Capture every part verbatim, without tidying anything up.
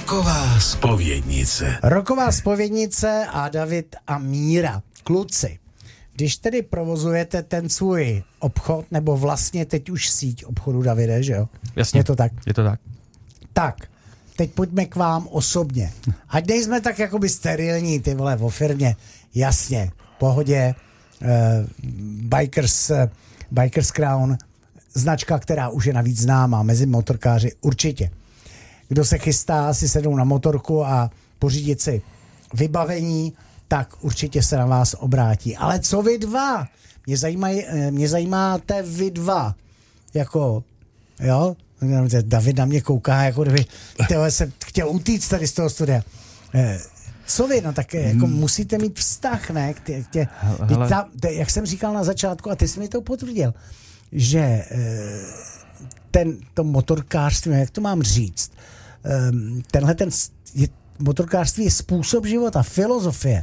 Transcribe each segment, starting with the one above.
Roková zpovědnice. Roková zpovědnice a David a Míra. Kluci, když tedy provozujete ten svůj obchod, nebo vlastně teď už síť obchodu, Davide, že jo? Jasně. Je to tak? Je to tak. Tak, teď pojďme k vám osobně. Ať nejsme tak jakoby sterilní, ty vole, vo firmě. Jasně, v pohodě. Uh, Bikers, uh, Bikers Crown, značka, která už je navíc známá mezi motorkáři, určitě. Kdo se chystá si sednout na motorku a pořídit si vybavení, tak určitě se na vás obrátí. Ale co vy dva? Mě, zajímaj, mě zajímáte vy dva. Jako, jo? David na mě kouká, jako kdyby tyhle jsem chtěl utíct tady z toho studia. Co vy? No tak jako hmm. musíte mít vztah, ne? K tě, k tě, ta, jak jsem říkal na začátku, a ty jsi mi to potvrdil, že ten, to motorkářství, jak to mám říct, tenhle ten je, motorkářství je způsob života, filozofie.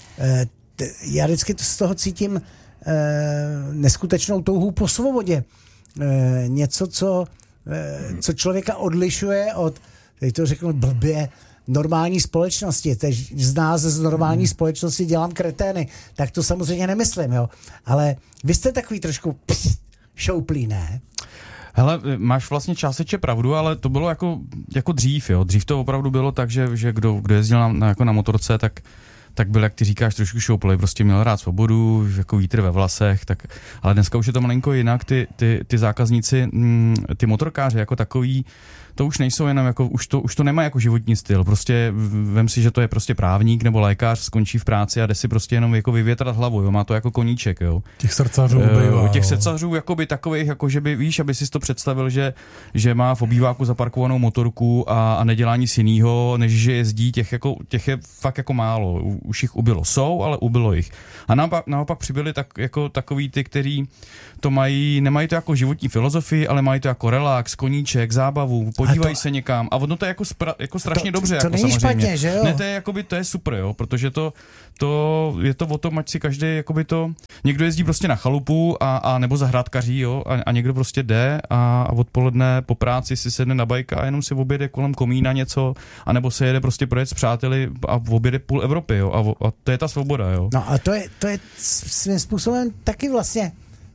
Já vždycky z toho cítím neskutečnou touhu po svobodě. Něco, co, co člověka odlišuje od, teď to řeknu blbě, normální společnosti. Teď z nás z normální společnosti dělám kretény. Tak to samozřejmě nemyslím, jo. Ale vy jste takový trošku pst, šouplý, ne? Hele, máš vlastně částečně pravdu, ale to bylo jako, jako dřív, jo. Dřív to opravdu bylo tak, že, že kdo, kdo jezdil na, na, jako na motorce, tak, tak byl, jak ty říkáš, trošku šouplej, prostě měl rád svobodu, jako vítr ve vlasech, tak, ale dneska už je to malinko jinak, ty, ty, ty zákazníci, mm, ty motorkáři jako takový, to už nejsou jenom jako, už to, už to nemá jako životní styl, prostě vem si, že to je prostě právník nebo lékař, skončí v práci a jde si prostě jenom jako vyvětrat hlavu, jo, má to jako koníček, jo. Těch srdcařů bývá. Těch srdcařů jakoby takových, jako že by, víš, aby si to představil, že, že má v obýváku zaparkovanou motorku a, a nedělá nic jinýho, než že jezdí, těch, jako, těch je fakt jako málo, už jich ubylo, jsou, ale ubylo jich. A naopak, naopak přibyli tak, jako takový ty, kteří to mají, nemají to jako životní filozofii, ale mají to jako relax, koníček, zábavu, podívají to, se někam. A ono to je jako, spra, jako strašně to, dobře. To jako není samozřejmě. Špatně, že jo? Ne, to je, jakoby, to je super, jo, protože to, to je to o tom, ať si každý, jakoby to, někdo jezdí prostě na chalupu a, a nebo zahrádkaří, jo, a, a někdo prostě jde a, a odpoledne po práci si sedne na bajka a jenom si objede kolem komína něco, anebo se jede prostě projet s přáteli a objede půl Evropy, jo, a, a to je ta svoboda, jo. No a to je, to je svým způsobem taky vlastně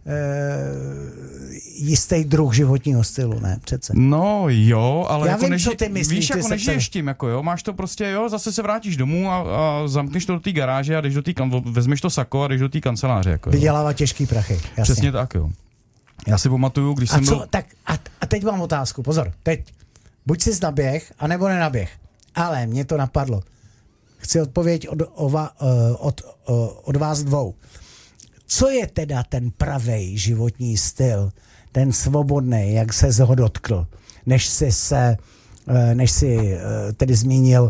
Uh, jistý druh životního stylu, ne? Přece. No jo, ale já jako vím, neži, co ty myslíš, víš, jako nežiješ tím, jako jo, máš to prostě, jo, zase se vrátíš domů a, a zamkneš to do té garáže a jdeš do té, vezmeš to sako a jdeš do té kanceláře, jako jo. Vydělává těžký prachy, jasně. Přesně tak, jo. Já si pamatuju, když a jsem co, byl... Tak a, a teď mám otázku, pozor, teď. Buď jsi naběh, anebo nenaběh. Ale mě to napadlo. Chci odpověď od, ova, od, od, od vás dvou. Co je teda ten pravej životní styl, ten svobodný, jak se ho dotkl, než si se, než si tedy zmínil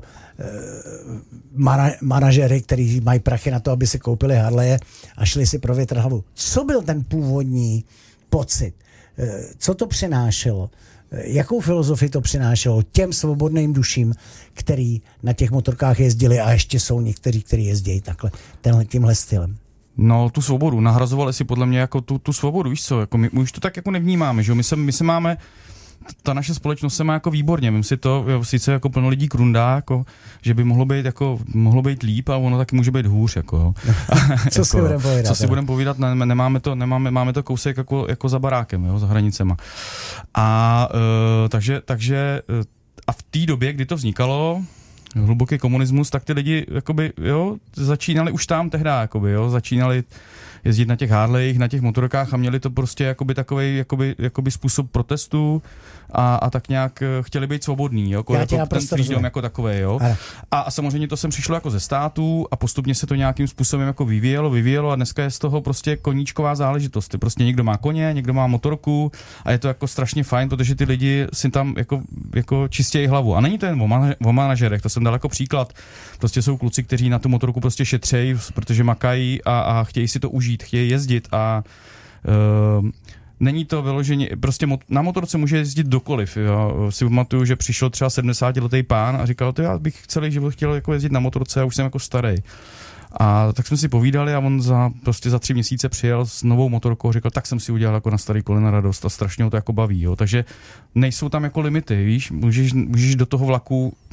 manažery, kteří mají prachy na to, aby si koupili Harleje a šli si provětrat hlavu. Co byl ten původní pocit? Co to přinášelo? Jakou filozofii to přinášelo těm svobodným duším, který na těch motorkách jezdili a ještě jsou někteří, kteří jezdí takhle, tenhle, tímhle stylem? No, tu svobodu, nahrazovali si podle mě jako tu, tu svobodu, víš co, jako my, my už to tak jako nevnímáme, že jo, my se, my se máme, ta naše společnost se má jako výborně, my si to, jo, sice jako plno lidí krundá, jako, že by mohlo být jako, mohlo být líp a ono taky může být hůř, jako jo. Co jako, si budeme povídat? Co si budeme povídat, ne, nemáme to, nemáme, máme to kousek jako, jako za barákem, jo, za hranicema. A uh, takže, takže uh, a v té době, kdy to vznikalo, hluboký komunismus, tak ty lidi jakoby, jo, začínali už tam tehdy, jakoby, jo, začínali jezdit na těch Harlejích, na těch motorkách a měli to prostě jakoby takovej jakoby, jakoby způsob protestu a, a tak nějak chtěli být svobodní, jo, jako, jako ten freedom jako takovej, jo. A, a samozřejmě to sem přišlo jako ze států a postupně se to nějakým způsobem jako vyvíjelo, vyvíjelo a dneska je z toho prostě koníčková záležitost. Prostě někdo má koně, někdo má motorku a je to jako strašně fajn, protože ty lidi si tam jako, jako čistějí hlavu. A není to jen o manažerech, to jsem dal jako příklad. Prostě jsou kluci, kteří na tu motorku prostě šetřejí, protože makají a, a chtějí si to užít, chtějí jezdit a uh, není to vyloženě, prostě na motorce může jezdit dokoliv. Já si pamatuju, že přišel třeba sedmdesátiletý pán a říkal, to já bych celý život chtěl jako jezdit na motorce a už jsem jako starý. A tak jsme si povídali a on za, prostě za tři měsíce přijel s novou motorkou a říkal, tak jsem si udělal jako na starý kolena radost a strašně ho to jako baví. Jo. Takže nejsou tam jako limity, víš, můžeš, můžeš do toho vlaku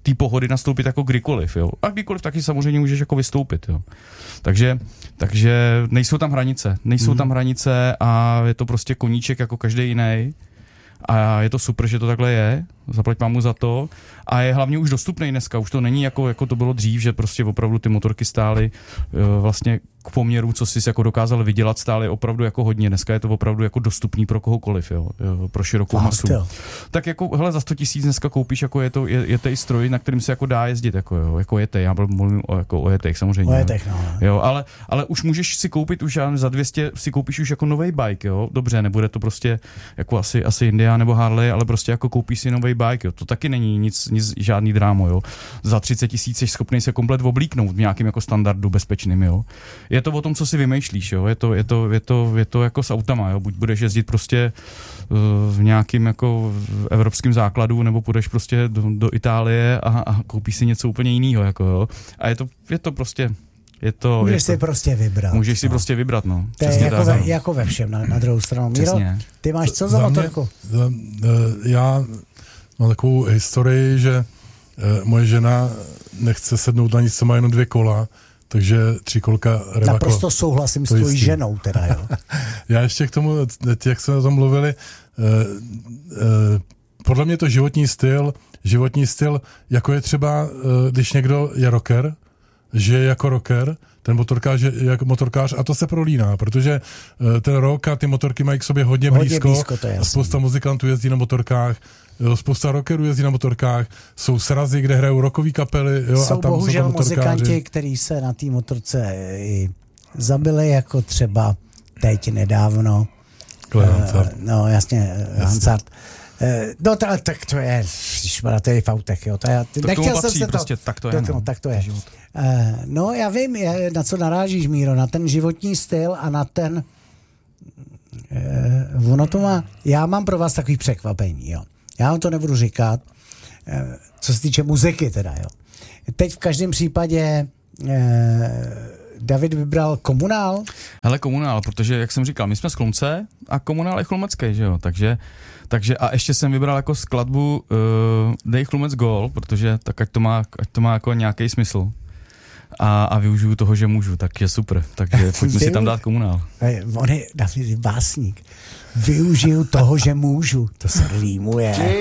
té pohody nastoupit jako kdykoliv, jo. A kdykoliv taky samozřejmě můžeš jako vystoupit, jo. Takže, takže nejsou tam hranice, nejsou hmm. tam hranice a je to prostě koníček jako každý jiný. A je to super, že to takhle je, zaplať mám mu za to. A je hlavně už dostupný dneska, už to není jako, jako to bylo dřív, že prostě opravdu ty motorky stály vlastně k poměru, co jsi jako dokázal vydělat, stály opravdu jako hodně. Dneska je to opravdu jako dostupný pro kohokoliv, jo, pro širokou Fakt, masu. Jo. Tak jako, hele, za sto tisíc dneska koupíš, jako je to, je, je to i stroj, na kterým se jako dá jezdit, jako jo, jako jetej, já mluvím o, jako o jetech samozřejmě. O jetech, no. Jo, ale, ale už můžeš si koupit, už za dvě stě si koupíš už jako nový bike, jo, dobře, nebude to prostě jako asi, asi Indian nebo Harley, ale prostě jako koupíš si nový bike, jo, to taky není nic, nic žádný drámo, jo. Za třicet tisíc jsi schopný se komplet oblíknout v nějakým jako standardu bezpečným, jo. Je to o tom, co si vymýšlíš, jo, je to, je to, je to, je to jako s autama, jo, buď budeš jezdit prostě uh, v nějakým jako evropským základu, nebo půjdeš prostě do, do Itálie a, a koupíš si něco úplně jiného, jako jo. A je to, je to prostě Je to, můžeš je si to, prostě vybrat. Můžeš si no. prostě vybrat, no. To je jako ve, jako ve všem, na, na druhou stranu. Míro, ty máš co za, za motorku? Mě, za, já mám takovou historii, že moje žena nechce sednout na nic, co má jenom dvě kola, takže tři kolka Revako. Naprosto souhlasím s tvojí ženou teda, jo. Já ještě k tomu, jak jsme o tom mluvili, podle mě to životní styl, životní styl, jako je třeba, když někdo je rocker, že je jako rocker, ten motorkář je jako motorkář a to se prolíná, protože ten rock a ty motorky mají k sobě hodně, hodně blízko, blízko a spousta muzikantů jezdí na motorkách, jo, spousta rockerů jezdí na motorkách, jsou srazy, kde hrajou rockové kapely, jo, jsou a tam bohužel jsou muzikanti, kteří se na té motorce i zabili, jako třeba teď nedávno. Uh, no jasně, Hansard. No to, tak to je, šmara, to je v autech, jo. To je, to nechtěl jsem se prostě, to, tak to je. To, no, tak to je. Uh, no já vím, na co narážíš, Míro, na ten životní styl a na ten, uh, ono to má, já mám pro vás takový překvapení, jo. Já vám to nebudu říkat, uh, co se týče muziky teda, jo. Teď v každém případě uh, David vybral Komunál? Hele, Komunál, protože, jak jsem říkal, my jsme z Chlumce a Komunál je chlumecký, že jo, takže, takže a ještě jsem vybral jako skladbu uh, Dej Chlumec gól, protože tak ať to má, ať to má jako nějaký smysl a, a využiju toho, že můžu, tak je super, takže pojďme si tam dát Komunál. On je David básník. Využiju toho, že můžu, to se rýmuje.